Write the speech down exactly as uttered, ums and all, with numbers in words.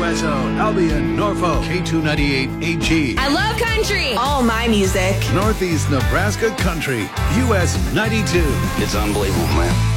Espresso, Albion, Norfolk, K two ninety-eight A G. I love country. All my music. Northeast Nebraska Country, U S ninety-two. It's unbelievable, man.